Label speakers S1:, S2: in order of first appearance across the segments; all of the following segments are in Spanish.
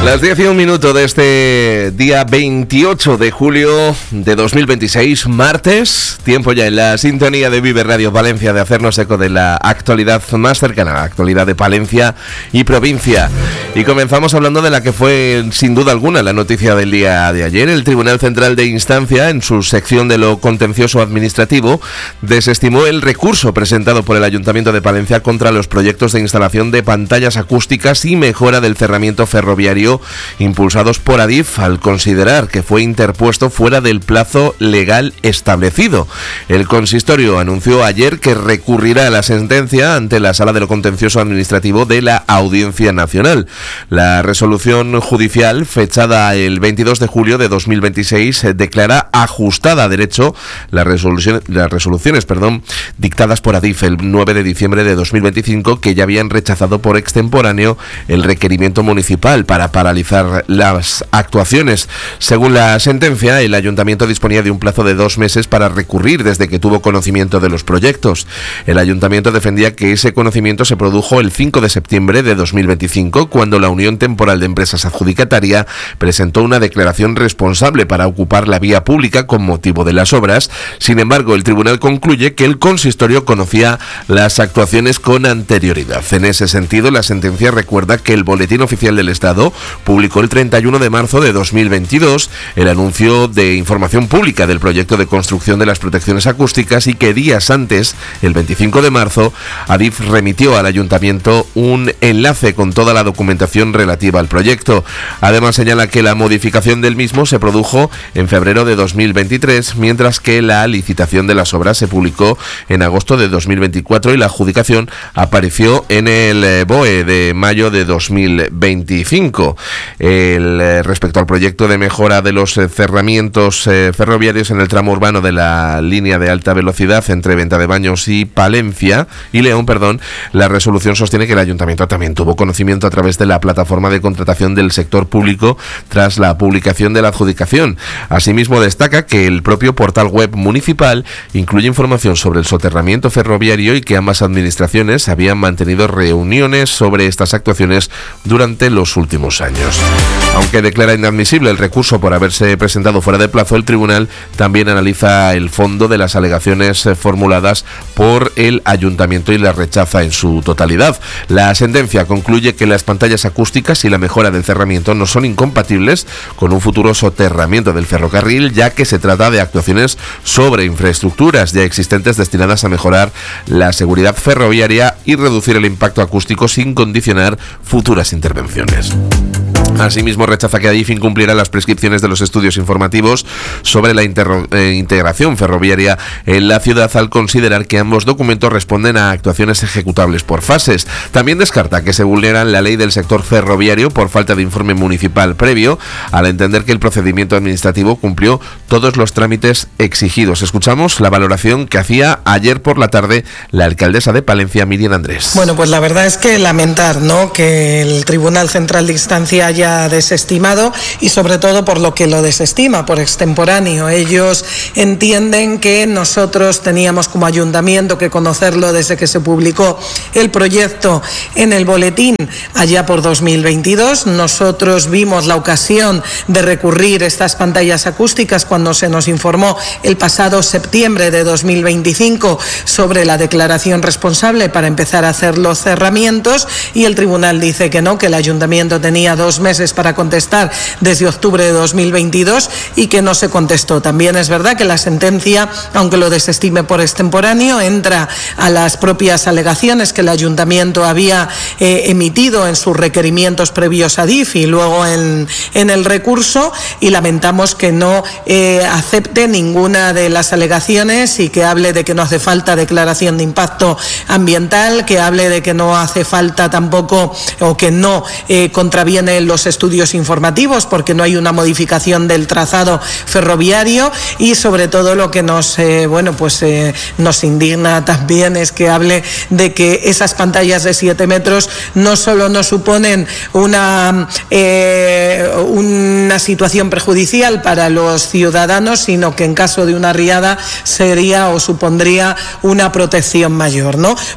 S1: Las 10 y un minuto de este día 28 de julio de 2026, martes, tiempo ya en la sintonía de Vive Radio Palencia de hacernos eco de la actualidad más cercana, la actualidad de Palencia y provincia. Y comenzamos hablando de la que fue sin duda alguna la noticia del día de ayer. El Tribunal Central de Instancia, en su sección de lo contencioso administrativo, desestimó el recurso presentado por el Ayuntamiento de Palencia contra los proyectos de instalación de pantallas acústicas y mejora del cerramiento ferroviario impulsados por Adif, al considerar que fue interpuesto fuera del plazo legal establecido. El consistorio anunció ayer que recurrirá a la sentencia ante la Sala de lo Contencioso Administrativo de la Audiencia Nacional. La resolución judicial, fechada el 22 de julio de 2026, declara ajustada a derecho las resoluciones dictadas por Adif el 9 de diciembre de 2025, que ya habían rechazado por extemporáneo el requerimiento municipal para paralizar las actuaciones. Según la sentencia, el ayuntamiento disponía de un plazo de 2 meses para recurrir desde que tuvo conocimiento de los proyectos. El ayuntamiento defendía que ese conocimiento se produjo el 5 de septiembre de 2025, cuando la Unión Temporal de Empresas Adjudicataria presentó una declaración responsable para ocupar la vía pública con motivo de las obras. Sin embargo, el tribunal concluye que el consistorio conocía las actuaciones con anterioridad. En ese sentido, la sentencia recuerda que el Boletín Oficial del Estado publicó el 31 de marzo de 2022 el anuncio de información pública del proyecto de construcción de las protecciones acústicas y que días antes, el 25 de marzo, Adif remitió al ayuntamiento un enlace con toda la documentación relativa al proyecto. Además, señala que la modificación del mismo se produjo en febrero de 2023, mientras que la licitación de las obras se publicó en agosto de 2024 y la adjudicación apareció en el BOE de mayo de 2025. Respecto al proyecto de mejora de los cerramientos ferroviarios en el tramo urbano de la línea de alta velocidad entre Ventadebaños y León, la resolución sostiene que el ayuntamiento también tuvo conocimiento a través de la plataforma de contratación del sector público tras la publicación de la adjudicación. Asimismo, destaca que el propio portal web municipal incluye información sobre el soterramiento ferroviario y que ambas administraciones habían mantenido reuniones sobre estas actuaciones durante los últimos años. Aunque declara inadmisible el recurso por haberse presentado fuera de plazo, el tribunal también analiza el fondo de las alegaciones formuladas por el ayuntamiento y las rechaza en su totalidad. La sentencia concluye que las pantallas acústicas y la mejora del cerramiento no son incompatibles con un futuro soterramiento del ferrocarril, ya que se trata de actuaciones sobre infraestructuras ya existentes destinadas a mejorar la seguridad ferroviaria y reducir el impacto acústico sin condicionar futuras intervenciones. Asimismo, rechaza que Adif incumpliera las prescripciones de los estudios informativos sobre la integración ferroviaria en la ciudad, al considerar que ambos documentos responden a actuaciones ejecutables por fases. También descarta que se vulneran la ley del sector ferroviario por falta de informe municipal previo, al entender que el procedimiento administrativo cumplió todos los trámites exigidos. Escuchamos la valoración que hacía ayer por la tarde la alcaldesa de Palencia, Miriam Andrés.
S2: Bueno, pues la verdad es que lamentar, ¿no?, que el Tribunal Central de Instancia haya desestimado, y sobre todo por lo que lo desestima, por extemporáneo. Ellos entienden que nosotros teníamos como ayuntamiento que conocerlo desde que se publicó el proyecto en el boletín allá por 2022. Nosotros vimos la ocasión de recurrir estas pantallas acústicas cuando se nos informó el pasado septiembre de 2025 sobre la declaración responsable para empezar a hacer los cerramientos, y el tribunal dice que no, que el ayuntamiento tenía 2 meses para contestar desde octubre de 2022 y que no se contestó. También es verdad que la sentencia, aunque lo desestime por extemporáneo, entra a las propias alegaciones que el ayuntamiento había emitido en sus requerimientos previos a DIF y luego en el recurso, y lamentamos que no acepte ninguna de las alegaciones y que hable de que no hace falta declaración de impacto ambiental, que hable de que no hace falta tampoco, o que no contraviene los estudios informativos porque no hay una modificación del trazado ferroviario, y sobre todo lo que nos indigna también es que hable de que esas pantallas de 7 metros no solo no suponen una situación perjudicial para los ciudadanos, sino que en caso de una riada sería o supondría una protección mayor, ¿no? Por supuesto,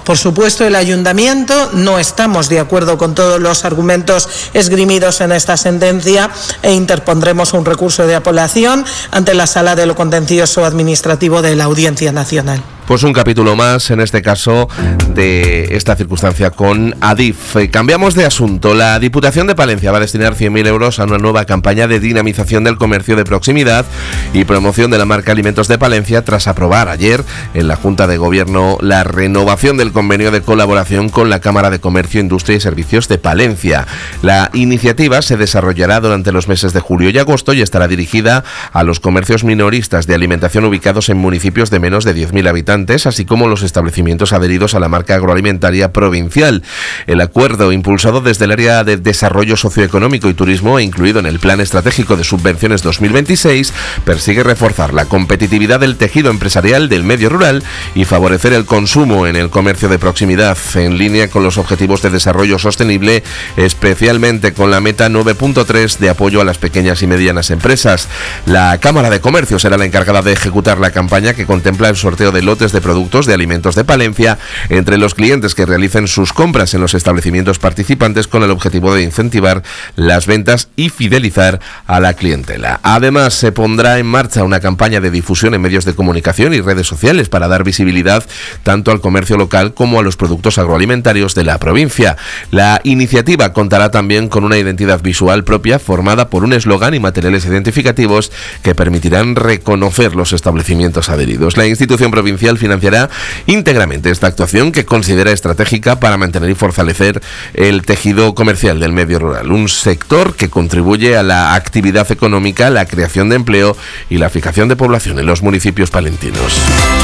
S2: supuesto, el Ayuntamiento no estamos de acuerdo con todos los argumentos esgrimidos en esta sentencia e interpondremos un recurso de apelación ante la Sala de lo Contencioso Administrativo de la Audiencia Nacional.
S1: Pues un capítulo más, en este caso, de esta circunstancia con Adif. Cambiamos de asunto. La Diputación de Palencia va a destinar 100.000 euros a una nueva campaña de dinamización del comercio de proximidad y promoción de la marca Alimentos de Palencia, tras aprobar ayer en la Junta de Gobierno la renovación del convenio de colaboración con la Cámara de Comercio, Industria y Servicios de Palencia. La iniciativa se desarrollará durante los meses de julio y agosto y estará dirigida a los comercios minoristas de alimentación ubicados en municipios de menos de 10.000 habitantes, así como los establecimientos adheridos a la marca agroalimentaria provincial. El acuerdo, impulsado desde el área de Desarrollo Socioeconómico y Turismo e incluido en el Plan Estratégico de Subvenciones 2026, persigue reforzar la competitividad del tejido empresarial del medio rural y favorecer el consumo en el comercio de proximidad, en línea con los objetivos de desarrollo sostenible, especialmente con la meta 9.3 de apoyo a las pequeñas y medianas empresas. La Cámara de Comercio será la encargada de ejecutar la campaña, que contempla el sorteo de lotes de productos de alimentos de Palencia entre los clientes que realicen sus compras en los establecimientos participantes, con el objetivo de incentivar las ventas y fidelizar a la clientela. Además, se pondrá en marcha una campaña de difusión en medios de comunicación y redes sociales para dar visibilidad tanto al comercio local como a los productos agroalimentarios de la provincia. La iniciativa contará también con una identidad visual propia formada por un eslogan y materiales identificativos que permitirán reconocer los establecimientos adheridos. La institución provincial financiará íntegramente esta actuación, que considera estratégica para mantener y fortalecer el tejido comercial del medio rural, un sector que contribuye a la actividad económica, la creación de empleo y la fijación de población en los municipios palentinos.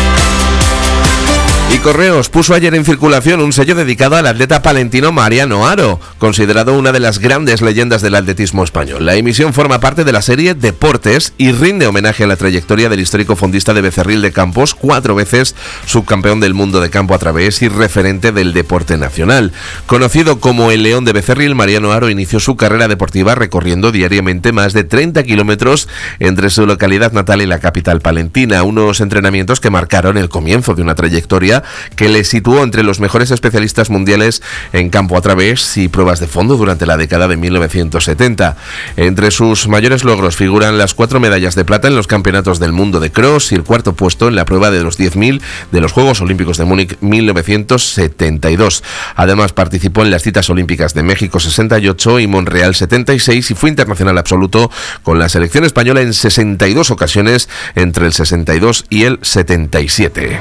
S1: Y Correos puso ayer en circulación un sello dedicado al atleta palentino Mariano Haro, considerado una de las grandes leyendas del atletismo español. La emisión forma parte de la serie Deportes y rinde homenaje a la trayectoria del histórico fondista de Becerril de Campos, 4 veces subcampeón del mundo de campo a través y referente del deporte nacional. Conocido como el León de Becerril, Mariano Haro inició su carrera deportiva recorriendo diariamente más de 30 kilómetros entre su localidad natal y la capital palentina, unos entrenamientos que marcaron el comienzo de una trayectoria que le situó entre los mejores especialistas mundiales en campo a través y pruebas de fondo durante la década de 1970. Entre sus mayores logros figuran las 4 medallas de plata en los campeonatos del mundo de cross y el 4º puesto en la prueba de los 10.000 de los Juegos Olímpicos de Múnich 1972. Además, participó en las citas olímpicas de México 68 y Montreal 76 y fue internacional absoluto con la selección española en 62 ocasiones entre el 62 y el 77.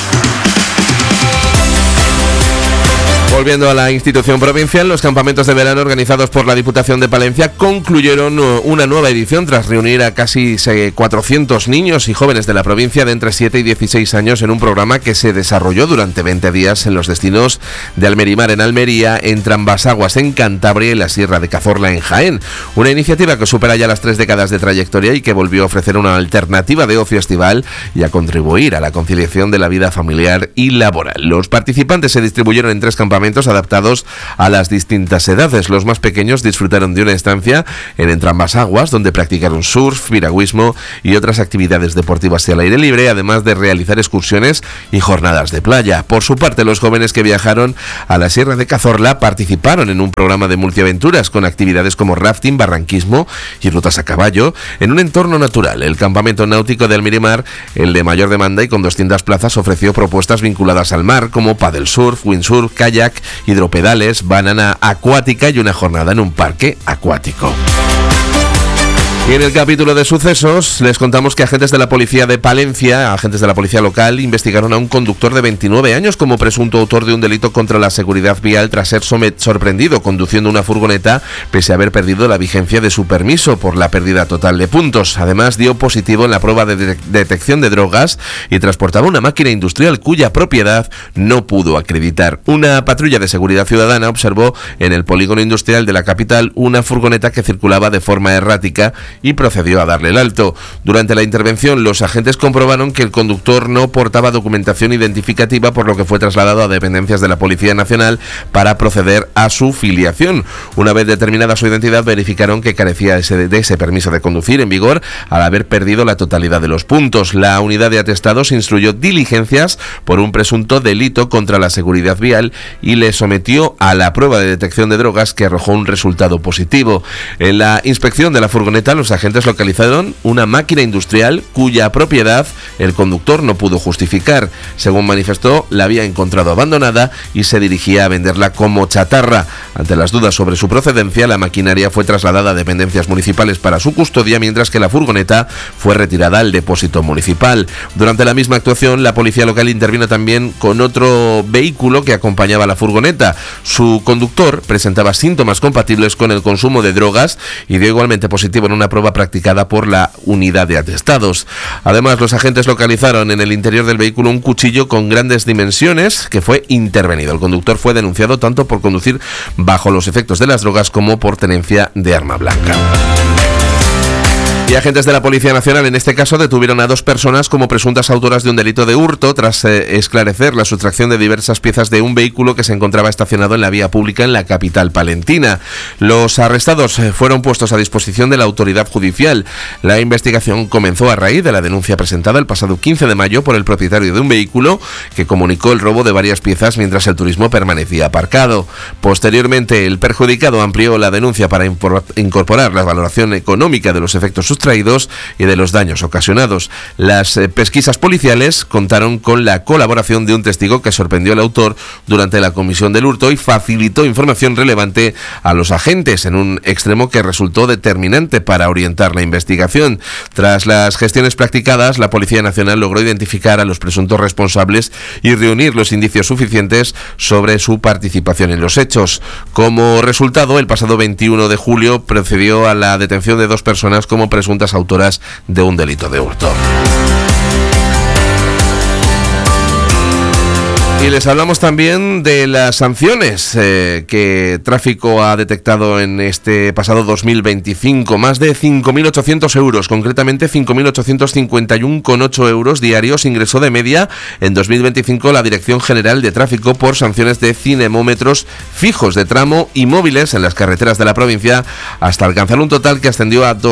S1: Volviendo a la institución provincial, los campamentos de verano organizados por la Diputación de Palencia concluyeron una nueva edición tras reunir a casi 400 niños y jóvenes de la provincia de entre 7 y 16 años en un programa que se desarrolló durante 20 días en los destinos de Almerimar en Almería, en Trambasaguas en Cantabria y la Sierra de Cazorla en Jaén. Una iniciativa que supera ya las 3 décadas de trayectoria y que volvió a ofrecer una alternativa de ocio estival y a contribuir a la conciliación de la vida familiar y laboral. Los participantes se distribuyeron en 3 campamentos adaptados a las distintas edades. Los más pequeños disfrutaron de una estancia en Trambasaguas, donde practicaron surf, piragüismo y otras actividades deportivas y al aire libre, además de realizar excursiones y jornadas de playa. Por su parte, los jóvenes que viajaron a la Sierra de Cazorla participaron en un programa de multiaventuras con actividades como rafting, barranquismo y rutas a caballo en un entorno natural. El campamento náutico de Almerimar, el de mayor demanda y con 200 plazas, ofreció propuestas vinculadas al mar como paddle surf, windsurf, kayak, hidropedales, banana acuática y una jornada en un parque acuático. Y en el capítulo de sucesos les contamos que agentes de la policía de Palencia, agentes de la policía local, investigaron a un conductor de 29 años como presunto autor de un delito contra la seguridad vial tras ser sorprendido conduciendo una furgoneta pese a haber perdido la vigencia de su permiso por la pérdida total de puntos. Además, dio positivo en la prueba de detección de drogas y transportaba una máquina industrial cuya propiedad no pudo acreditar. Una patrulla de seguridad ciudadana observó en el polígono industrial de la capital una furgoneta que circulaba de forma errática y procedió a darle el alto. Durante la intervención, los agentes comprobaron que el conductor no portaba documentación identificativa, por lo que fue trasladado a dependencias de la Policía Nacional para proceder a su filiación. Una vez determinada su identidad, verificaron que carecía de ese permiso de conducir en vigor al haber perdido la totalidad de los puntos. La unidad de atestados instruyó diligencias por un presunto delito contra la seguridad vial y le sometió a la prueba de detección de drogas, que arrojó un resultado positivo. En la inspección de la furgoneta, los agentes localizaron una máquina industrial cuya propiedad el conductor no pudo justificar. Según manifestó, la había encontrado abandonada y se dirigía a venderla como chatarra. Ante las dudas sobre su procedencia, la maquinaria fue trasladada a dependencias municipales para su custodia, mientras que la furgoneta fue retirada al depósito municipal. Durante la misma actuación, la policía local intervino también con otro vehículo que acompañaba a la furgoneta. Su conductor presentaba síntomas compatibles con el consumo de drogas y dio igualmente positivo en una prueba practicada por la unidad de atestados. Además, los agentes localizaron en el interior del vehículo un cuchillo con grandes dimensiones que fue intervenido. El conductor fue denunciado tanto por conducir bajo los efectos de las drogas como por tenencia de arma blanca. Y agentes de la Policía Nacional, en este caso, detuvieron a 2 personas como presuntas autoras de un delito de hurto tras esclarecer la sustracción de diversas piezas de un vehículo que se encontraba estacionado en la vía pública en la capital palentina. Los arrestados fueron puestos a disposición de la autoridad judicial. La investigación comenzó a raíz de la denuncia presentada el pasado 15 de mayo por el propietario de un vehículo que comunicó el robo de varias piezas mientras el turismo permanecía aparcado. Posteriormente, el perjudicado amplió la denuncia para incorporar la valoración económica de los efectos sustraídos y de los daños ocasionados. Las pesquisas policiales contaron con la colaboración de un testigo que sorprendió al autor durante la comisión del hurto y facilitó información relevante a los agentes, en un extremo que resultó determinante para orientar la investigación. Tras las gestiones practicadas, la Policía Nacional logró identificar a los presuntos responsables y reunir los indicios suficientes sobre su participación en los hechos. Como resultado, el pasado 21 de julio procedió a la detención de 2 personas como presuntas autoras de un delito de hurto. Y les hablamos también de las sanciones que Tráfico ha detectado en este pasado 2025. Más de 5.800 euros, concretamente 5.851,8 euros diarios ingresó de media en 2025 la Dirección General de Tráfico por sanciones de cinemómetros fijos de tramo y móviles en las carreteras de la provincia, hasta alcanzar un total que ascendió a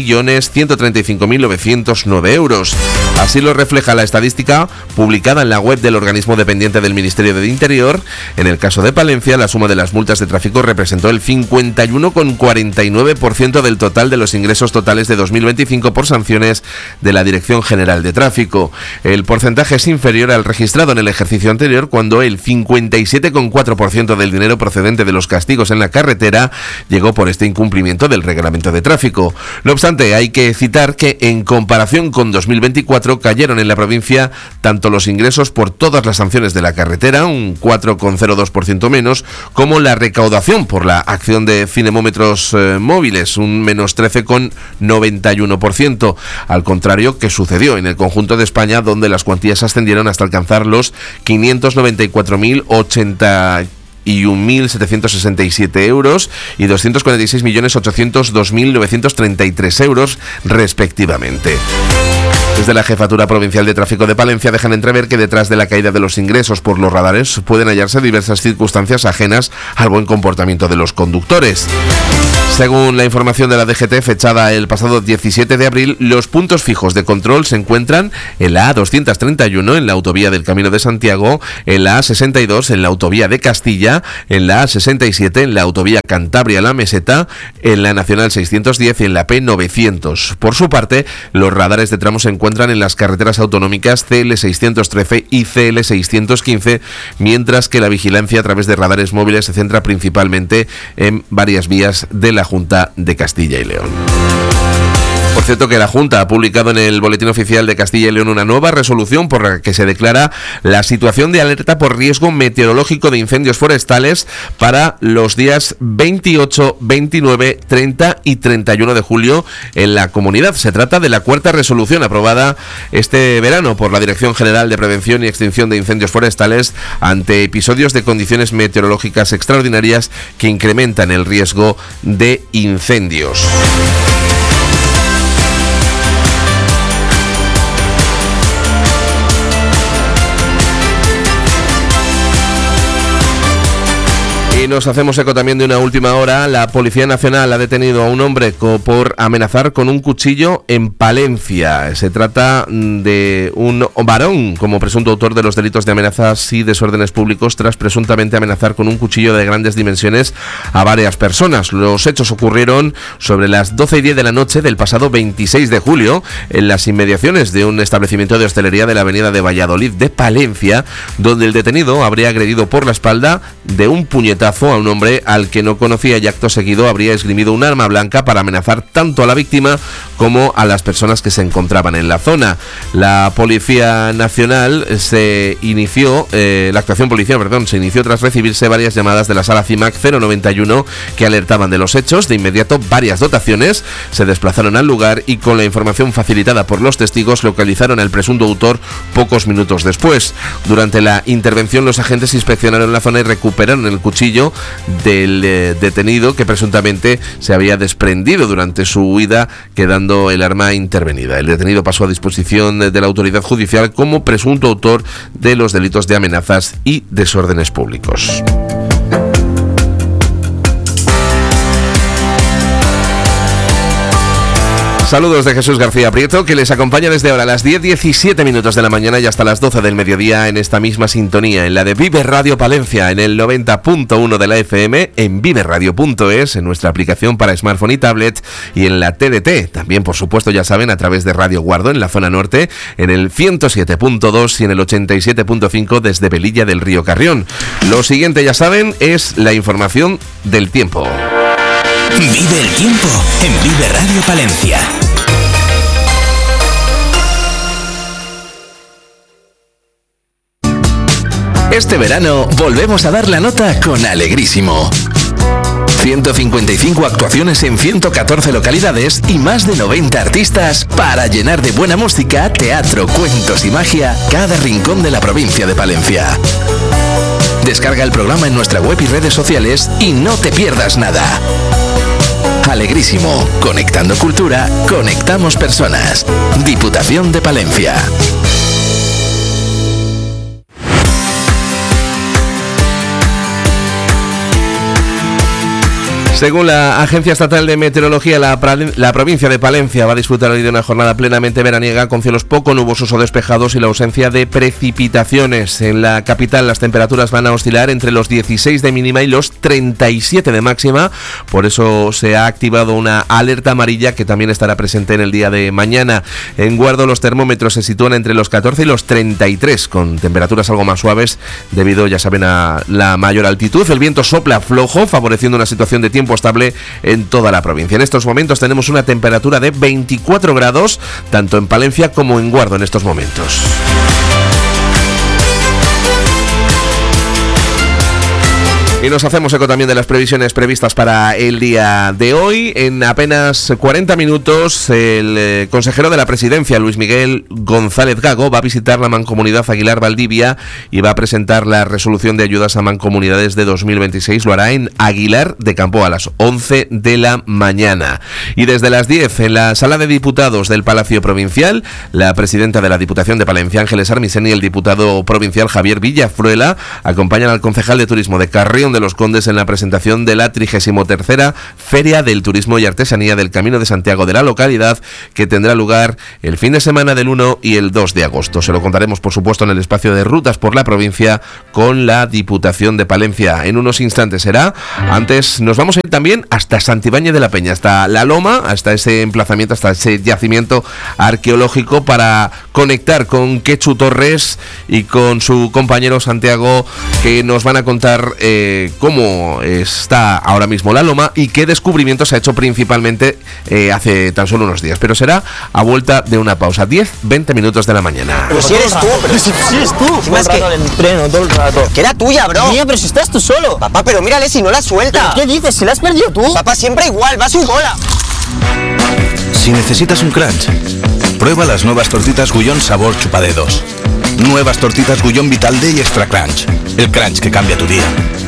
S1: 2.135.909 euros. Así lo refleja la estadística publicada en la web del organismo dependiente del Ministerio del Interior. En el caso de Palencia, la suma de las multas de tráfico representó el 51,49% del total de los ingresos totales de 2025 por sanciones de la Dirección General de Tráfico. El porcentaje es inferior al registrado en el ejercicio anterior, cuando el 57,4% del dinero procedente de los castigos en la carretera llegó por este incumplimiento del reglamento de tráfico. No obstante, hay que citar que en comparación con 2024 cayeron en la provincia tanto los ingresos por todas las sanciones de la carretera, un 4,02% menos, como la recaudación por la acción de cinemómetros móviles, un menos 13,91%, al contrario que sucedió en el conjunto de España, donde las cuantías ascendieron hasta alcanzar los 594.081.767 euros y 246.802.933 euros respectivamente. Desde la Jefatura Provincial de Tráfico de Palencia dejan entrever que detrás de la caída de los ingresos por los radares pueden hallarse diversas circunstancias ajenas al buen comportamiento de los conductores. Según la información de la DGT fechada el pasado 17 de abril, los puntos fijos de control se encuentran en la A231 en la autovía del Camino de Santiago, en la A62 en la autovía de Castilla, en la A67 en la autovía Cantabria-La Meseta, en la Nacional 610 y en la P900. Por su parte, los radares de tramo se encuentran en las carreteras autonómicas CL613 y CL615, mientras que la vigilancia a través de radares móviles se centra principalmente en varias vías de la Junta de Castilla y León. Por cierto, que la Junta ha publicado en el Boletín Oficial de Castilla y León una nueva resolución por la que se declara la situación de alerta por riesgo meteorológico de incendios forestales para los días 28, 29, 30 y 31 de julio en la comunidad. Se trata de la 4ª resolución aprobada este verano por la Dirección General de Prevención y Extinción de Incendios Forestales ante episodios de condiciones meteorológicas extraordinarias que incrementan el riesgo de incendios. Y nos hacemos eco también de una última hora. La Policía Nacional ha detenido a un hombre por amenazar con un cuchillo en Palencia. Se trata de un varón como presunto autor de los delitos de amenazas y desórdenes públicos tras presuntamente amenazar con un cuchillo de grandes dimensiones a varias personas. Los hechos ocurrieron sobre las 12:10 de la noche del pasado 26 de julio en las inmediaciones de un establecimiento de hostelería de la avenida de Valladolid de Palencia, donde el detenido habría agredido por la espalda de un puñetazo a un hombre al que no conocía y acto seguido habría esgrimido un arma blanca para amenazar tanto a la víctima como a las personas que se encontraban en la zona. La Policía Nacional la actuación policial se inició tras recibirse varias llamadas de la sala CIMAC 091 que alertaban de los hechos. De inmediato varias dotaciones se desplazaron al lugar y con la información facilitada por los testigos localizaron al presunto autor pocos minutos después. Durante la intervención los agentes inspeccionaron la zona y recuperaron el cuchillo del detenido que presuntamente se había desprendido durante su huida, quedando el arma intervenida. El detenido pasó a disposición de la autoridad judicial como presunto autor de los delitos de amenazas y desórdenes públicos. Saludos de Jesús García Prieto, que les acompaña desde ahora a las 10:17 minutos de la mañana y hasta las 12 del mediodía en esta misma sintonía, en la de Vive Radio Palencia, en el 90.1 de la FM, en viveradio.es, en nuestra aplicación para smartphone y tablet, y en la TDT, también por supuesto ya saben, a través de Radio Guardo en la zona norte, en el 107.2 y en el 87.5 desde Velilla del Río Carrión. Lo siguiente, ya saben, es la información del tiempo.
S3: Vive el tiempo en Vive Radio Palencia. Este verano volvemos a dar la nota con Alegrísimo. 155 actuaciones en 114 localidades y más de 90 artistas para llenar de buena música, teatro, cuentos y magia cada rincón de la provincia de Palencia. Descarga el programa en nuestra web y redes sociales y no te pierdas nada. Alegrísimo, conectando cultura, conectamos personas. Diputación de Palencia.
S1: Según la Agencia Estatal de Meteorología, la provincia de Palencia va a disfrutar hoy de una jornada plenamente veraniega con cielos poco nubosos o despejados y la ausencia de precipitaciones. En la capital las temperaturas van a oscilar entre los 16 de mínima y los 37 de máxima. Por eso se ha activado una alerta amarilla que también estará presente en el día de mañana. En Guardo los termómetros se sitúan entre los 14 y los 33, con temperaturas algo más suaves debido, ya saben, a la mayor altitud. El viento sopla flojo, favoreciendo una situación de tiempo estable en toda la provincia. En estos momentos tenemos una temperatura de 24 grados, tanto en Palencia como en Guardo en estos momentos. Y nos hacemos eco también de las previsiones previstas para el día de hoy. En apenas 40 minutos, el consejero de la Presidencia, Luis Miguel González Gago, va a visitar la Mancomunidad Aguilar Valdivia y va a presentar la resolución de ayudas a mancomunidades de 2026. Lo hará en Aguilar de Campo a las 11 de la mañana. Y desde las 10, en la Sala de Diputados del Palacio Provincial, la presidenta de la Diputación de Palencia, Ángeles Armisen, y el diputado provincial Javier Villafruela acompañan al concejal de Turismo de Carrión de los Condes en la presentación de la 33ª Feria del Turismo y Artesanía del Camino de Santiago de la localidad, que tendrá lugar el fin de semana del 1 y el 2 de agosto. Se lo contaremos, por supuesto, en el espacio de Rutas por la Provincia con la Diputación de Palencia. En unos instantes será. Antes nos vamos a ir también hasta Santibáñez de la Peña, hasta La Loma, hasta ese emplazamiento, hasta ese yacimiento arqueológico, para conectar con Quechu Torres y con su compañero Santiago, que nos van a contar cómo está ahora mismo La Loma y qué descubrimientos se ha hecho principalmente hace tan solo unos días. Pero será a vuelta de una pausa, 10-20 minutos de la mañana.
S4: Pero si eres tú, pero si eres tú.
S5: Si más que el entreno todo el rato.
S4: Que era tuya, bro.
S5: Mía, pero si estás tú solo.
S4: Papá, pero mírale si no la suelta.
S5: ¿Qué dices? Si la has perdido tú.
S4: Papá, siempre igual, va su bola.
S3: Si necesitas un crunch, prueba las nuevas tortitas Gullón sabor chupadedos. Nuevas tortitas Gullón Vital D y Extra Crunch. El crunch que cambia tu día.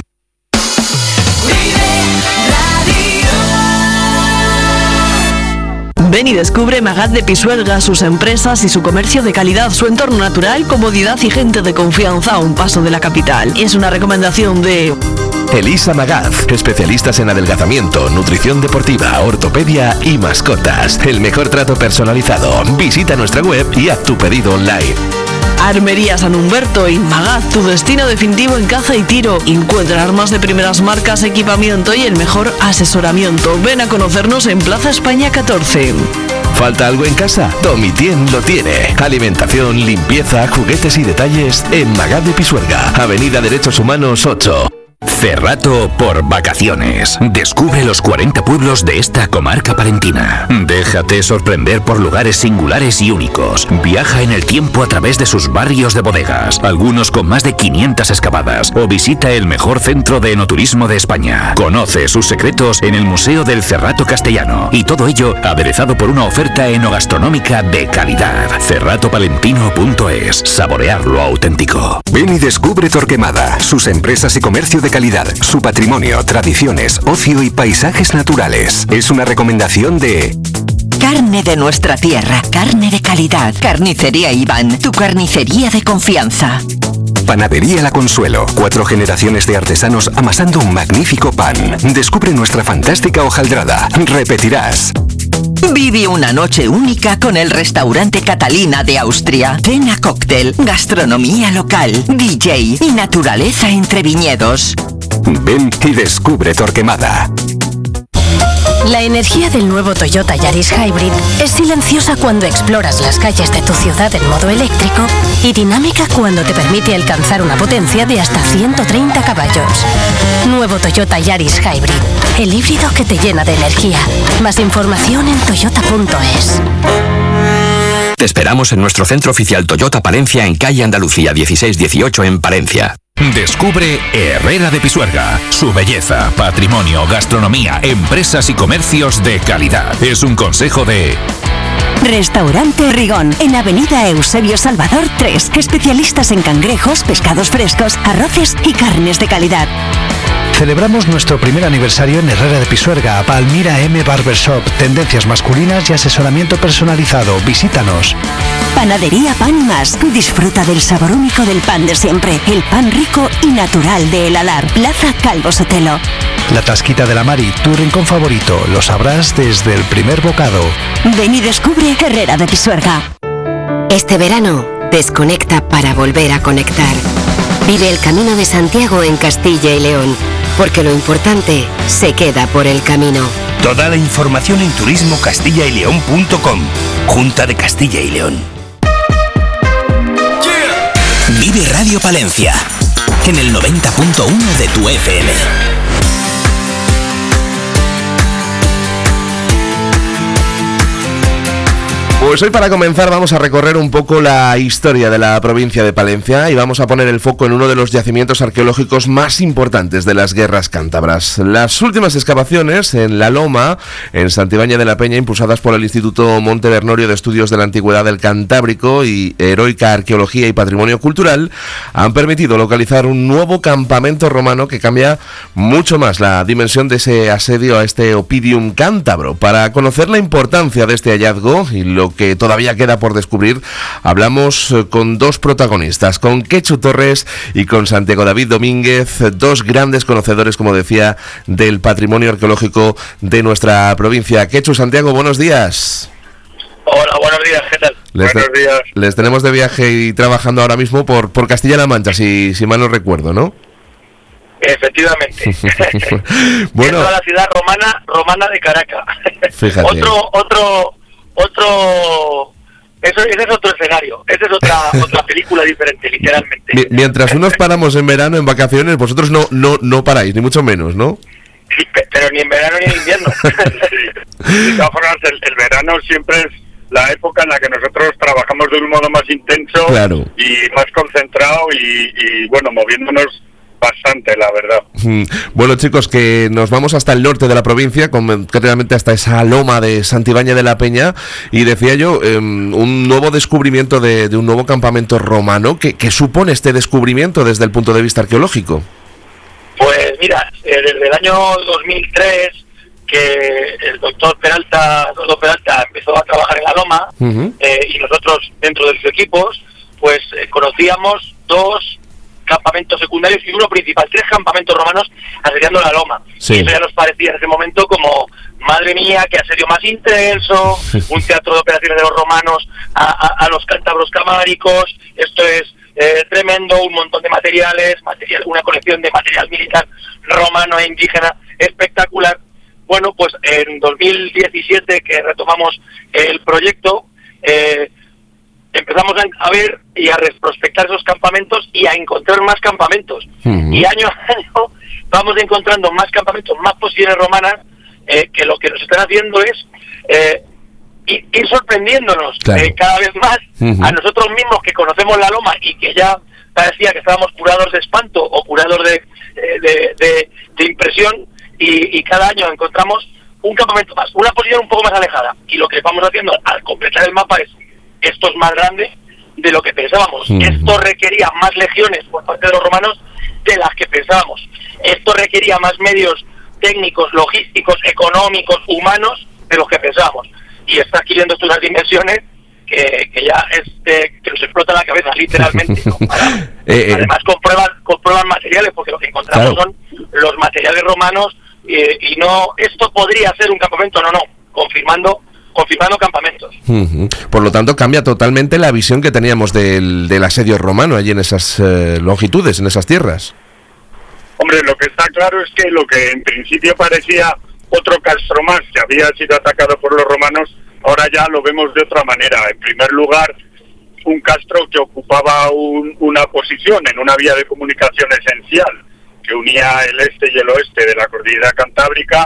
S6: Ven y descubre Magat de Pisuerga, sus empresas y su comercio de calidad, su entorno natural, comodidad y gente de confianza a un paso de la capital. Es una recomendación de
S3: Elisa Magaz, especialistas en adelgazamiento, nutrición deportiva, ortopedia y mascotas. El mejor trato personalizado. Visita nuestra web y haz tu pedido online.
S6: Armería San Humberto y Magaz, tu destino definitivo en caza y tiro. Encuentra armas de primeras marcas, equipamiento y el mejor asesoramiento. Ven a conocernos en Plaza España 14.
S3: ¿Falta algo en casa? Domitien lo tiene. Alimentación, limpieza, juguetes y detalles en Magaz de Pisuerga, Avenida Derechos Humanos 8.
S7: Cerrato por vacaciones. Descubre los 40 pueblos de esta comarca palentina. Déjate sorprender por lugares singulares y únicos. Viaja en el tiempo a través de sus barrios de bodegas, algunos con más de 500 excavadas, o visita el mejor centro de enoturismo de España. Conoce sus secretos en el Museo del Cerrato Castellano, y todo ello aderezado por una oferta enogastronómica de calidad. Cerratopalentino.es. Saborear lo auténtico.
S8: Ven y descubre Torquemada, sus empresas y comercio de calidad, su patrimonio, tradiciones, ocio y paisajes naturales. Es una recomendación de...
S9: Carne de nuestra tierra, carne de calidad. Carnicería Iván, tu carnicería de confianza.
S8: Panadería La Consuelo, 4 generaciones de artesanos amasando un magnífico pan. Descubre nuestra fantástica hojaldrada. Repetirás.
S9: Vive una noche única con el restaurante Catalina de Austria. Cena cóctel, gastronomía local, DJ y naturaleza entre viñedos.
S8: Ven y descubre Torquemada.
S10: La energía del nuevo Toyota Yaris Hybrid es silenciosa cuando exploras las calles de tu ciudad en modo eléctrico y dinámica cuando te permite alcanzar una potencia de hasta 130 caballos. Nuevo Toyota Yaris Hybrid, el híbrido que te llena de energía. Más información en toyota.es.
S7: Te esperamos en nuestro centro oficial Toyota Palencia en calle Andalucía 1618 en Palencia. Descubre Herrera de Pisuerga. Su belleza, patrimonio, gastronomía, empresas y comercios de calidad. Es un consejo de...
S11: Restaurante Rigón, en Avenida Eusebio Salvador 3. Especialistas en cangrejos, pescados frescos, arroces y carnes de calidad.
S12: Celebramos nuestro primer aniversario en Herrera de Pisuerga, Palmira M Barbershop, tendencias masculinas y asesoramiento personalizado. Visítanos.
S11: Panadería Pan y Más. Disfruta del sabor único del pan de siempre, el pan rico y natural de El Alar. Plaza Calvo Sotelo.
S12: La Tasquita de la Mari, tu rincón favorito, lo sabrás desde el primer bocado.
S11: Ven y descubre Herrera de Pisuerga.
S13: Este verano, desconecta para volver a conectar. Vive el Camino de Santiago en Castilla y León, porque lo importante se queda por el camino.
S14: Toda la información en turismocastillaileón.com. Junta de Castilla y León. Vive Radio Palencia, en el 90.1 de tu FM.
S1: Pues hoy, para comenzar, vamos a recorrer un poco la historia de la provincia de Palencia y vamos a poner el foco en uno de los yacimientos arqueológicos más importantes de las guerras cántabras. Las últimas excavaciones en La Loma, en Santibáñez de la Peña, impulsadas por el Instituto Montevernorio de Estudios de la Antigüedad del Cantábrico y Heroica Arqueología y Patrimonio Cultural, han permitido localizar un nuevo campamento romano que cambia mucho más la dimensión de ese asedio a este oppidum cántabro. Para conocer la importancia de este hallazgo y lo que todavía queda por descubrir, hablamos con dos protagonistas, con Quechu Torres y con Santiago David Domínguez, dos grandes conocedores, como decía, del patrimonio arqueológico de nuestra provincia. Quechu, Santiago, buenos días.
S15: Hola, buenos días, ¿qué tal? Buenos días.
S1: Les tenemos de viaje y trabajando ahora mismo por Castilla-La Mancha, si mal no recuerdo, ¿no?
S15: Efectivamente.
S1: Bueno,
S15: toda la ciudad romana de Caracas.
S1: Fíjate.
S15: Ese es otro escenario, esa es otra película diferente, literalmente.
S1: Mientras unos paramos en verano, en vacaciones, vosotros no paráis, ni mucho menos, ¿no?
S15: Sí, pero ni en verano ni en invierno.
S16: De todas formas, el verano siempre es la época en la que nosotros trabajamos de un modo más intenso, claro, y más concentrado y bueno, moviéndonos bastante, la verdad.
S1: Bueno, chicos, que nos vamos hasta el norte de la provincia, concretamente hasta esa loma de Santibáñez de la Peña, y decía yo, un nuevo descubrimiento de un nuevo campamento romano. ¿Qué supone este descubrimiento desde el punto de vista arqueológico?
S15: Pues mira, desde el año 2003 que el doctor Peralta empezó a trabajar en la loma, y nosotros dentro de sus equipos pues conocíamos dos campamentos secundarios y uno principal, 3 campamentos romanos asediando la Loma.
S1: Sí.
S15: Y eso ya nos parecía en ese momento como, madre mía, qué asedio más intenso, un teatro de operaciones de los romanos a los cántabros camáricos, esto es tremendo, un montón de material, una colección de material militar romano e indígena espectacular. Bueno, pues en 2017 que retomamos el proyecto, empezamos a ver y a retrospectar esos campamentos y a encontrar más campamentos. Y año a año vamos encontrando más campamentos, más posiciones romanas, que lo que nos están haciendo es ir sorprendiéndonos cada vez más a nosotros mismos que conocemos la Loma y que ya parecía que estábamos curados de espanto o curados de impresión, y cada año encontramos un campamento más, una posición un poco más alejada, y lo que vamos haciendo al completar el mapa es: esto es más grande de lo que pensábamos, esto requería más legiones por parte de los romanos de las que pensábamos, esto requería más medios técnicos, logísticos, económicos, humanos de los que pensábamos, y está adquiriendo estas dimensiones que ya que nos explota la cabeza literalmente, ¿no? Además comprueban materiales, porque lo que encontramos son los materiales romanos, y no, esto podría ser un campamento, no, confirmando campamentos.
S1: Por lo tanto, cambia totalmente la visión que teníamos del asedio romano allí en esas longitudes, en esas tierras.
S16: Hombre, lo que está claro es que lo que en principio parecía otro castro más que había sido atacado por los romanos, ahora ya lo vemos de otra manera. En primer lugar, un castro que ocupaba una posición en una vía de comunicación esencial que unía el este y el oeste de la cordillera cantábrica,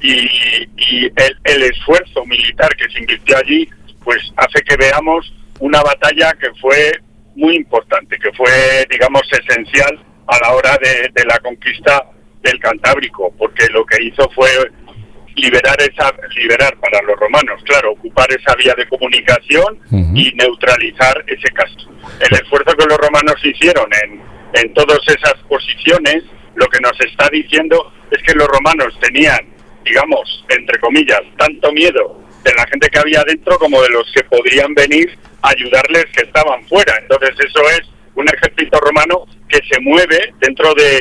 S16: y el esfuerzo militar que se invirtió allí pues hace que veamos una batalla que fue muy importante, que fue, digamos, esencial a la hora de la conquista del Cantábrico, porque lo que hizo fue liberar para los romanos, claro, ocupar esa vía de comunicación y neutralizar ese castro. El esfuerzo que los romanos hicieron en todas esas posiciones, lo que nos está diciendo es que los romanos tenían, digamos, entre comillas, tanto miedo de la gente que había dentro como de los que podrían venir a ayudarles que estaban fuera. Entonces eso es un ejército romano que se mueve dentro de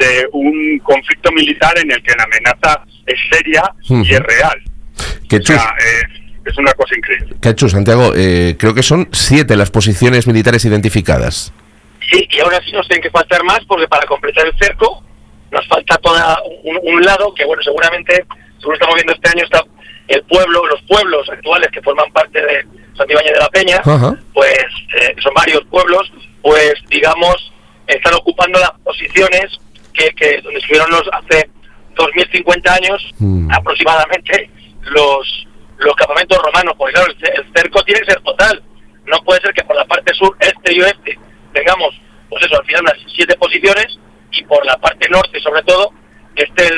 S16: un conflicto militar en el que la amenaza es seria y es real. O sea, es una cosa increíble.
S1: Cacho, Santiago, creo que son 7 las posiciones militares identificadas.
S15: Sí, y aún así nos tienen que faltar más, porque para completar el cerco nos falta toda un lado que, bueno, seguramente, según estamos viendo este año, está los pueblos actuales que forman parte de Santibáñez de la Peña, pues son varios pueblos, pues digamos, están ocupando las posiciones que donde estuvieron hace 2050 años aproximadamente los campamentos romanos, porque claro, el cerco tiene que ser total, no puede ser que por la parte sur, este y oeste tengamos, pues eso, al final unas 7 posiciones, y por la parte norte sobre todo esté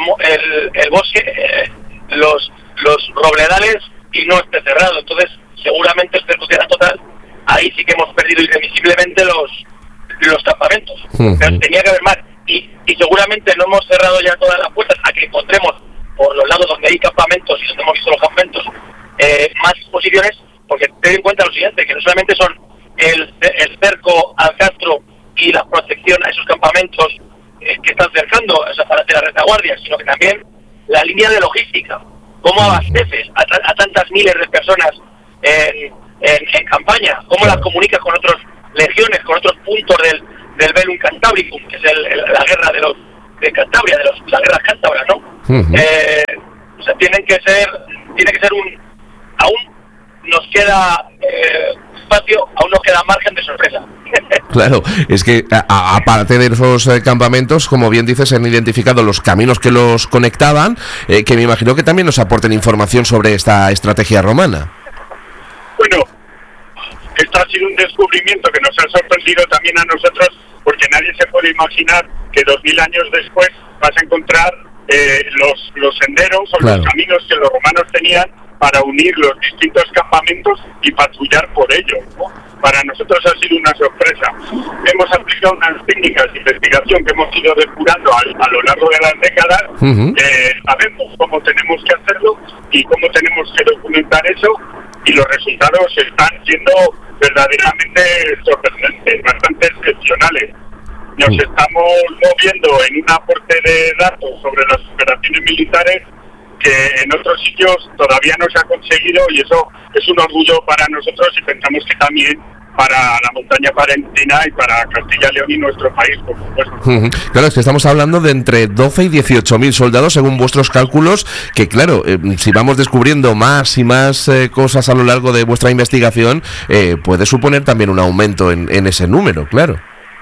S15: el bosque, los robledales, y no esté cerrado. Entonces seguramente el cerco será total, ahí sí que hemos perdido irremisiblemente los campamentos, pero tenía que haber más, y seguramente no hemos cerrado ya todas las puertas a que encontremos por los lados donde hay campamentos y donde hemos visto los campamentos más posiciones, porque ten en cuenta lo siguiente, que no solamente son el cerco al castro y la protección a esos campamentos que están cercando, esa para hacer la retaguardia, sino que también la línea de logística, cómo abasteces a tantas miles de personas en campaña, cómo las comunicas con otras legiones, con otros puntos del Velum Cantabricum, que es la guerra de Cantabria, las guerras cántabras, ¿no? O sea, tiene que ser aún nos queda espacio, aún nos queda margen de sorpresa.
S1: Claro, es que aparte de esos campamentos, como bien dices, se han identificado los caminos que los conectaban, que me imagino que también nos aporten información sobre esta estrategia romana.
S16: Bueno, esto ha sido un descubrimiento que nos ha sorprendido también a nosotros, porque nadie se puede imaginar que 2000 años después vas a encontrar los senderos o los caminos que los romanos tenían para unir los distintos campamentos y patrullar por ellos, ¿no? Para nosotros ha sido una sorpresa. Hemos aplicado unas técnicas de investigación que hemos ido depurando a lo largo de las décadas. Sabemos cómo tenemos que hacerlo y cómo tenemos que documentar eso, y los resultados están siendo verdaderamente sorprendentes, bastante excepcionales. nos estamos moviendo en un aporte de datos sobre las operaciones militares que en otros sitios todavía no se ha conseguido, y eso es un orgullo para nosotros, y pensamos que también para la montaña palentina y para Castilla y León y nuestro país, por supuesto.
S1: Claro, es que estamos hablando de entre 12 y 18.000 soldados según vuestros cálculos, que claro, si vamos descubriendo más y más cosas a lo largo de vuestra investigación, puede suponer también un aumento en ese número, claro.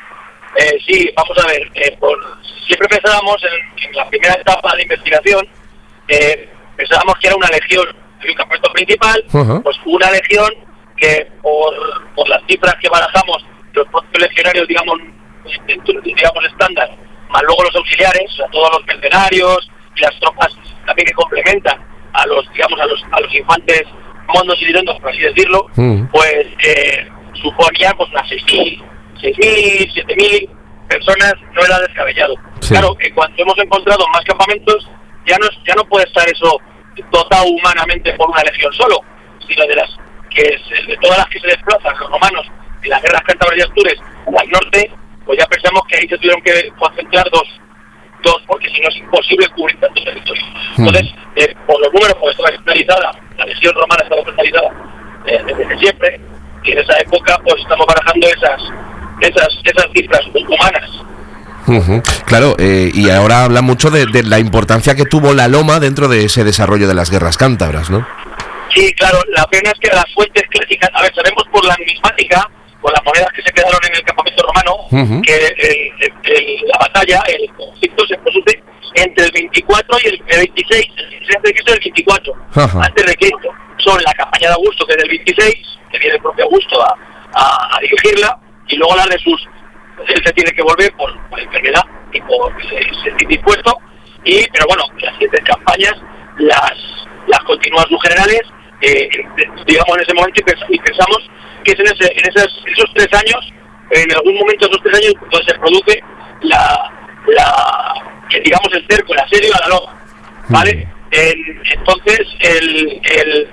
S15: Sí, vamos a ver, siempre pensábamos en la primera etapa de investigación, pensábamos que era una legión, un campamento principal, pues una legión que por las cifras que barajamos, los propios legionarios, digamos estándar, más luego los auxiliares, o sea, todos los mercenarios y las tropas también que complementan a los infantes mondos y direndos, por así decirlo, pues suponían pues unas 6.000, 7.000 personas, no era descabellado. Sí. Claro, cuando hemos encontrado más campamentos, ya no puede estar eso dotado humanamente por una legión solo, sino de todas las que se desplazan los romanos en las guerras cántabras y astures al norte, pues ya pensamos que ahí se tuvieron que concentrar dos, porque si no es imposible cubrir tanto territorio. Entonces, por los números, pues estaba especializada, la legión romana estaba especializada desde siempre, y en esa época pues estamos barajando esas cifras humanas.
S1: Claro, y ahora habla mucho de la importancia que tuvo la loma dentro de ese desarrollo de las guerras cántabras, ¿no?
S15: Sí, claro, la pena es que las fuentes clásicas, a ver, sabemos por la numismática, por las monedas que se quedaron en el campamento romano, que la batalla, el conflicto se produce entre el 24 y el 26, el 26 antes de Cristo y el 24 antes de Cristo. Son la campaña de Augusto, que es del 26, que viene el propio Augusto a dirigirla, y luego la de él se tiene que volver por enfermedad y por sentir dispuesto, pero bueno, las siguientes campañas las continúan sus generales, digamos en ese momento, y pensamos que es en esos 3 años, en algún momento de esos 3 años, donde se produce digamos el cerco, el asedio a la loma, ¿vale? Entonces el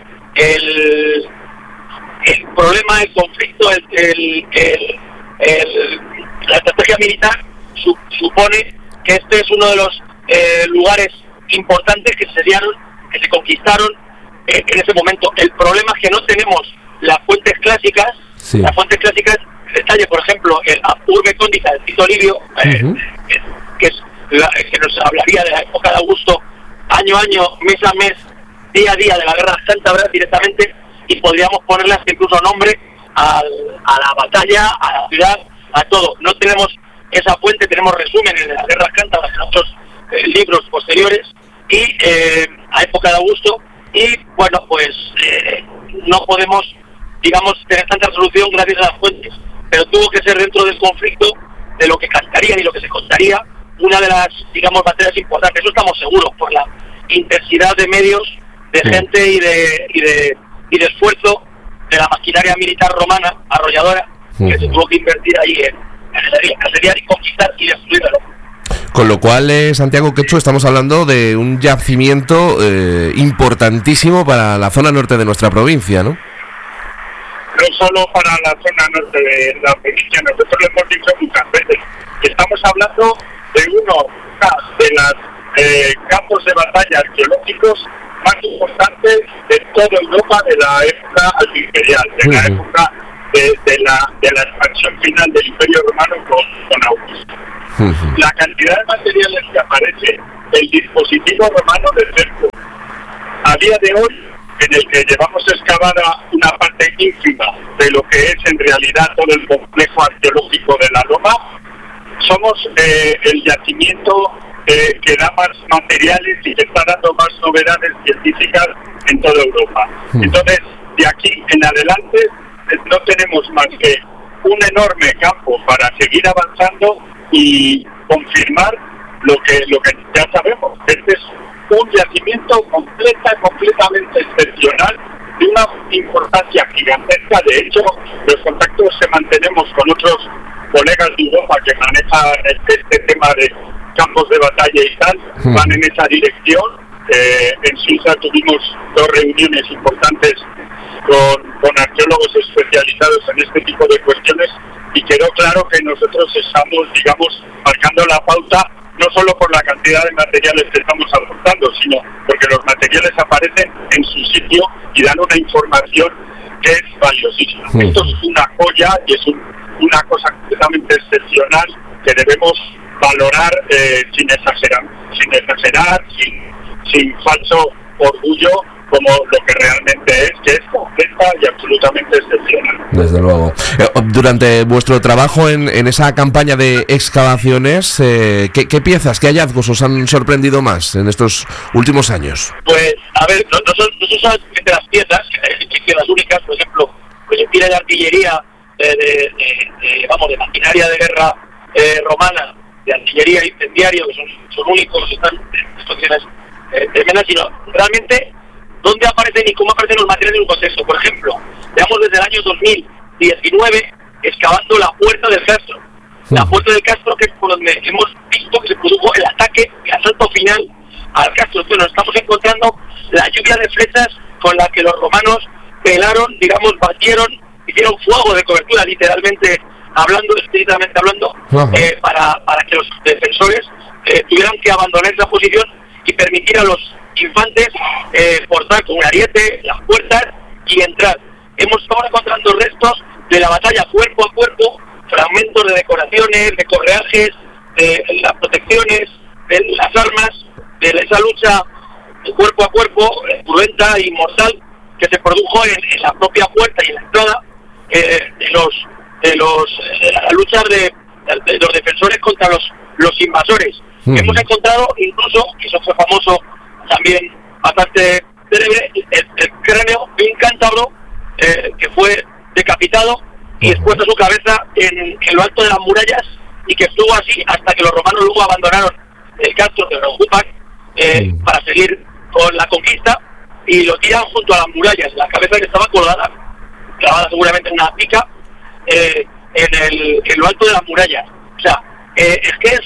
S15: problema, el conflicto, la estrategia militar supone que este es uno de los lugares importantes que se conquistaron en ese momento. El problema es que no tenemos las fuentes clásicas. Sí. Las fuentes clásicas, detalle, por ejemplo, el Urbe Condita de Tito Livio, que nos hablaría de la época de Augusto, año a año, mes a mes, día a día de la guerra cántabra directamente, y podríamos ponerle incluso nombre a la batalla, a la ciudad, a todo. No tenemos esa fuente, tenemos resúmenes de las guerras cántabras en otros libros posteriores, y a época de Augusto, y bueno, pues no podemos, digamos, tener tanta resolución gracias a las fuentes, pero tuvo que ser dentro del conflicto, de lo que cantarían y lo que se contaría, una de las, digamos, batallas importantes. Eso estamos seguros, por la intensidad de medios, de gente y de esfuerzo de la maquinaria militar romana arrolladora, que se tuvo que invertir ahí en asediar y conquistar y destruirlo.
S1: Con lo cual, Santiago Quechu, estamos hablando de un yacimiento importantísimo para la zona norte de nuestra provincia, ¿no?
S16: No solo para la zona norte de la provincia, nosotros lo hemos dicho muchas veces. Estamos hablando de uno de los campos de batalla arqueológicos más importantes de toda Europa de la época imperial, de la época de la expansión final del Imperio Romano con Augusto. La cantidad de materiales que aparece, el dispositivo romano de cerco, a día de hoy, en el que llevamos excavada una parte ínfima de lo que es en realidad todo el complejo arqueológico de la Loma, somos el yacimiento que da más materiales y que está dando más novedades científicas en toda Europa. Entonces, de aquí en adelante no tenemos más que un enorme campo para seguir avanzando y confirmar lo que ya sabemos. Este es un yacimiento completamente excepcional, de una importancia gigantesca. De hecho, los contactos que mantenemos con otros colegas de Europa que manejan este tema de campos de batalla y tal, van en esa dirección. En Suiza tuvimos 2 reuniones importantes con arqueólogos especializados en este tipo de cuestiones, y quedó claro que nosotros estamos, digamos, marcando la pauta no solo por la cantidad de materiales que estamos aportando, sino porque los materiales aparecen en su sitio y dan una información que es valiosísima. Esto es una joya y es una cosa completamente excepcional que debemos valorar sin exagerar, sin falso orgullo, como lo que realmente es, que es completa y absolutamente excepcional.
S1: Desde luego. Durante vuestro trabajo en esa campaña de excavaciones, ¿qué piezas, qué hallazgos os han sorprendido más en estos últimos años?
S15: Pues, a ver, no son solamente las piezas, las únicas, por ejemplo, proyectiles de artillería, de maquinaria de guerra romana, de artillería incendiaria, que son únicos, están en situaciones tremendas, sino realmente dónde aparecen y cómo aparecen los materiales en un contexto. Por ejemplo, veamos desde el año 2019 excavando la puerta del Castro. La puerta del Castro, que es por donde hemos visto que se produjo el ataque, el asalto final al Castro. Entonces nos estamos encontrando la lluvia de flechas con la que los romanos pelaron, digamos, batieron, hicieron fuego de cobertura, literalmente hablando, estrictamente hablando, para que los defensores tuvieran que abandonar esa posición y permitir a los infantes forzar con un ariete las puertas y entrar. Hemos estado encontrando restos de la batalla cuerpo a cuerpo, fragmentos de decoraciones, de correajes, de las protecciones, de las armas, de esa lucha de cuerpo a cuerpo, cruenta y mortal, que se produjo en la propia puerta y en la entrada de la lucha de los defensores contra los invasores. Hemos encontrado incluso, y eso fue famoso también, bastante célebre, el cráneo de un cántabro que fue decapitado y expuesto su cabeza en lo alto de las murallas, y que estuvo así hasta que los romanos luego abandonaron el Castro, que lo ocupan, para seguir con la conquista, y lo tiran junto a las murallas, la cabeza que estaba colgada, clavada seguramente en una pica, en lo alto de las murallas. O sea, es que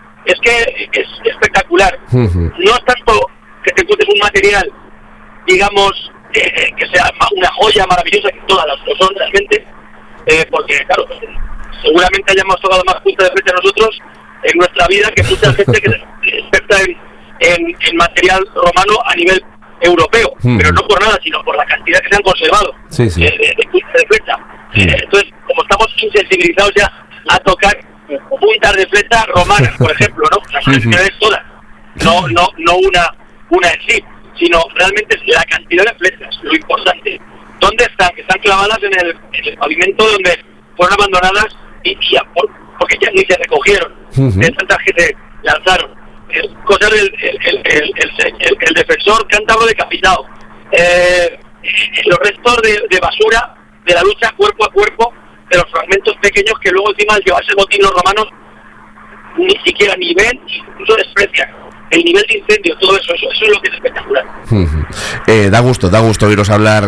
S15: es espectacular. No es tanto que te encuentres un material, digamos, que sea una joya maravillosa, que todas las lo son realmente, porque claro, seguramente hayamos tocado más punta de frente nosotros en nuestra vida que mucha gente que es experta en material romano a nivel europeo, pero no por nada, sino por la cantidad que se han conservado de puntas de flecha. Entonces, como estamos insensibilizados ya a tocar puntas de flecha romanas, por ejemplo, ¿no? Las colecciones todas, no una en sí, sino realmente es la cantidad de flechas, lo importante. ¿Dónde están? Que están clavadas en el pavimento donde fueron abandonadas porque ya ni se recogieron, de tantas que se lanzaron. Cosas el defensor cántabro decapitado, los restos de basura de la lucha cuerpo a cuerpo, de los fragmentos pequeños que luego encima al llevarse el botín los romanos ni siquiera ni ven, incluso desprecian el nivel de incendio, todo eso es lo que es espectacular.
S1: Da gusto oíros hablar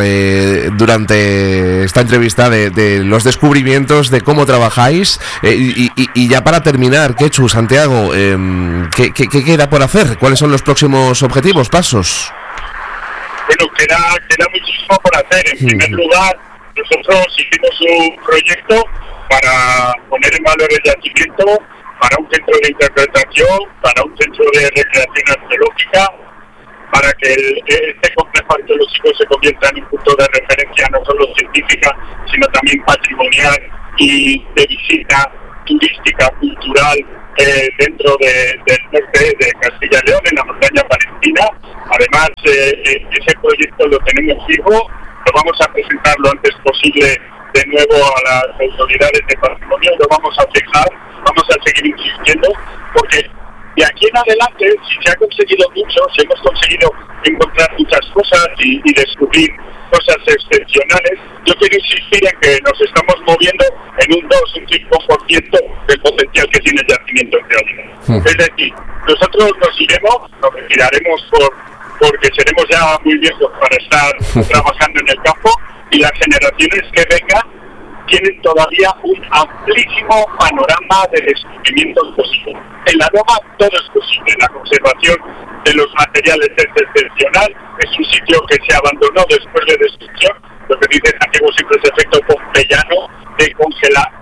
S1: durante esta entrevista de los descubrimientos, de cómo trabajáis, y ya para terminar, Quechu, Santiago, ¿qué queda por hacer? ¿Cuáles son los próximos objetivos, pasos?
S16: Bueno, queda muchísimo por hacer. En primer lugar, nosotros hicimos un proyecto para poner en valor el yacimiento, para un centro de interpretación, para un centro de recreación arqueológica, para que este complejo arqueológico se convierta en un punto de referencia no solo científica, sino también patrimonial y de visita turística, cultural, dentro del norte de Castilla y León, en la montaña palentina. Además, ese proyecto lo tenemos vivo, lo vamos a presentar lo antes posible de nuevo a las autoridades de patrimonio, lo vamos a fijar, vamos a seguir insistiendo, porque de aquí en adelante, si se ha conseguido mucho, si hemos conseguido encontrar muchas cosas y descubrir cosas excepcionales, yo quiero insistir en que nos estamos moviendo en un 2, un 5% del potencial que tiene el yacimiento en realidad. Es decir, nosotros nos iremos, nos retiraremos porque seremos ya muy viejos para estar trabajando en el campo, y las generaciones que vengan tienen todavía un amplísimo panorama de descubrimientos posibles. En la Roma todo es posible, la conservación de los materiales es excepcional, es un sitio que se abandonó después de destrucción, lo que dice Santiago siempre es efecto pompeyano de congelar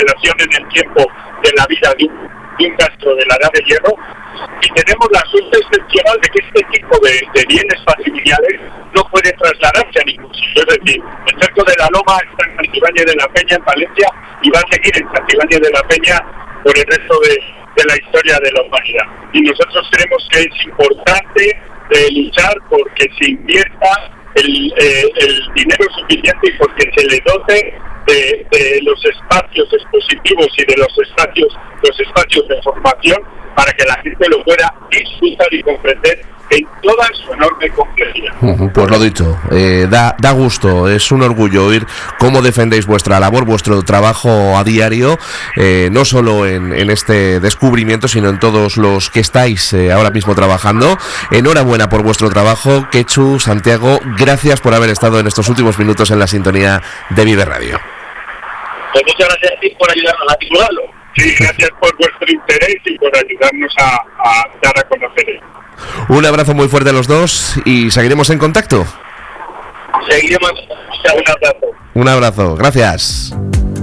S16: aceleración en el tiempo de la vida de un gastro de la edad de hierro, y tenemos la suerte excepcional de que este tipo de bienes patrimoniales no puede trasladarse a ningún sitio. Es decir, el cerco de la Loma está en Santibáñez de la Peña, en Palencia, y va a seguir en Santibáñez de la Peña por el resto de la historia de la humanidad. Y nosotros creemos que es importante luchar porque se invierta el dinero suficiente y porque se le dote de los espacios expositivos y de los espacios de formación para que la gente lo pueda disfrutar y comprender en toda su enorme complejidad.
S1: Pues lo dicho, da gusto, es un orgullo oír cómo defendéis vuestra labor, vuestro trabajo a diario, no solo en este descubrimiento, sino en todos los que estáis ahora mismo trabajando. Enhorabuena por vuestro trabajo, Quechu, Santiago, gracias por haber estado en estos últimos minutos en la sintonía de Vive Radio.
S15: Pues muchas gracias a ti por ayudarnos a divulgarlo.
S16: Sí, gracias por vuestro interés y por ayudarnos a dar a conocer esto.
S1: Un abrazo muy fuerte a los dos y seguiremos en contacto.
S15: Seguiremos. Un abrazo.
S1: Un abrazo, gracias.